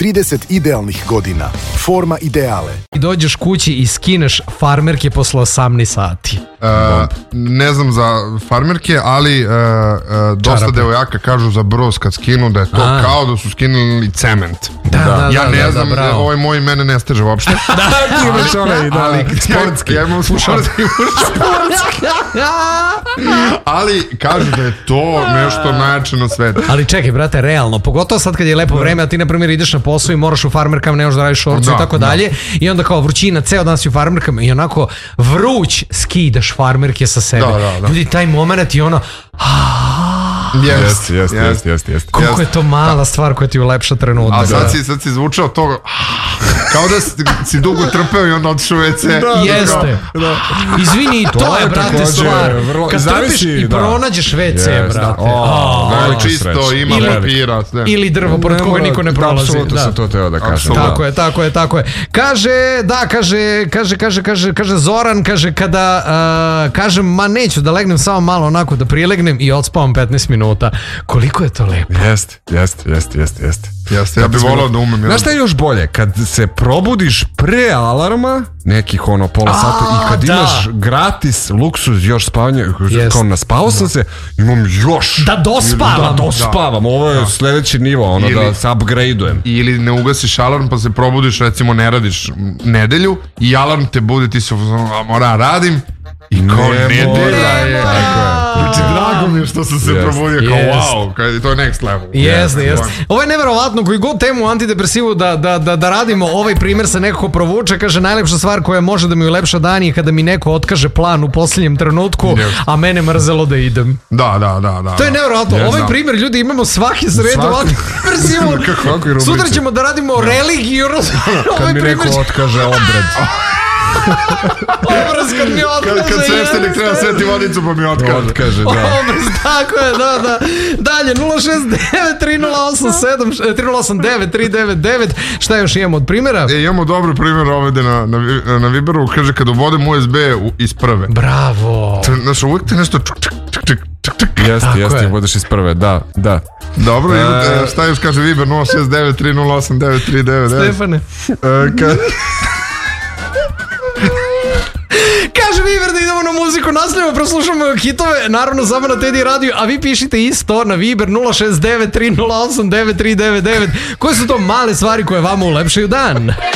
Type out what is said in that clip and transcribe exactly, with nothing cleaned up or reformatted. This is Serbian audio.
trideset idealnih godina. Forma ideale. I dođeš kući i skineš farmerke posle osamnaest sati. Uh, ne znam za farmerke, ali uh, uh, dosta Čarape. devojaka kažu za bros kad skinu da je to A. kao da su skinuli cement. Da, da, Ja da, ne da, znam, da, bravo. ovaj moj mene ne steže uopšte. Ti imaš onaj, da, ali, sportski. Ja, ja imam sportski. Ali kažu da je to nešto najjače na svetu. Ali čekaj, brate, realno, pogotovo sad kad je lepo vreme, a ti na primjer ideš na posao i moraš u farmerkama, ne možeš da radiš šorcu Da, i tako da. dalje, i onda kao vrućina, ceo dan si u farmerkama i onako vruć skidaš farmerke sa sebe. Da, da, da. Ljudi, taj moment i ono, Jeste, jeste, jeste, jeste, jeste. koliko je to mala stvar koja ti ulepša trenutak. A sad si, sad si zvučao to kao da si, si dugo trpeo i onda otišao u ve ce. Jeste. Izvini, to, To je, je brate, takođe stvar. vrlo- Kad zavisi, trpiš i da. pronađeš ve ce, Jeste. brate. O, A, velika Čisto, sreća. ima Ili- papira. Sve. Ili drvo pored Ne koga mora- niko ne da, prolazi. apsolutno Da. sam to teo da kažem. Apsolutno. Da. Tako je, tako je, tako je. Kaže, da, kaže, kaže, kaže, kaže, kaže Zoran, kaže, kada uh, kažem, ma neću da legnem samo malo onako da prilegnem i odspavam petnaest minuta. Koliko je to lepo. Jeste, jeste, jeste, jeste, jeste. Jeste, ja bih volao da umem. Znaš šta je još bolje? Kad se probudiš pre alarma, nekih ono pola sata, i kad da. imaš gratis luksuz još spavanje, Jest. kao naspao sam se, imam još. Da dospavam. Da dospavam, ovo je sledeći nivo, ono Ili- da se upgrade-ujem. Ili ne ugasiš alarm pa se probudiš, recimo ne radiš nedelju i alarm te budi, ti se a mora radim i kao Ne nedelja mora, je. tako je. Znači drago mi je što sam se Jest. probudio kao Jest. wow, kao, to je next level. Jeste, jeste. Ovo je neverovatno, koji god temu antidepresivu da, da, da, da radimo, ovaj primjer se nekako provuče, kaže najlepša stvar koja može da mi ulepša dan je kada mi neko otkaže plan u posljednjem trenutku, Jeste. a mene mrzelo da idem. Da, da, da, da. To je neverovatno. Ja Ovaj znam. primjer ljudi imamo svaki sredu Svaki- antidepresivu. Svakoj rubrici. Sutra ćemo da radimo religiju. Kad Ovaj mi neko primjer će- otkaže obred. obraz kad mi otkaže. Kad, kad sveštenik jeste. treba sveti vodicu pa mi otkaže. Otkaže, da. Obraz, tako je, da, da. Dalje, nula šest devet tri nula osam sedam tri nula osam devet tri devet devet. Šta još imamo od primjera? E, imamo dobri primjer ovdje na, na, Vi- na Viberu, kaže kad uvodem u es be u- iz prve. Bravo. To, znaš, uvijek te nešto čuk, čuk, čuk, čuk, čuk, čuk. Jeste, Tako jeste, je. budeš iz prve, da, da. Dobro, E, e, šta još kaže Viber nula šest devet tri nula osam devet tri devet devet. Stefane. E, kad... Kaže Viber da idemo na muziku, nastavljamo, proslušamo hitove, naravno samo na Teddy Radio, a vi pišite isto na Viber nula šest devet tri nula osam devet tri devet devet. Koje su to male stvari koje vama ulepšaju dan?